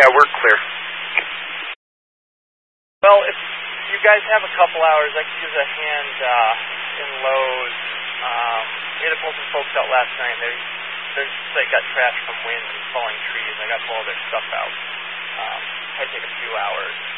Yeah, we're clear. Well, if you guys have a couple hours, I could use a hand in Lowe's. We had to pull some folks out last night. They got trashed from wind and falling trees. I got to pull all their stuff out. Might take a few hours.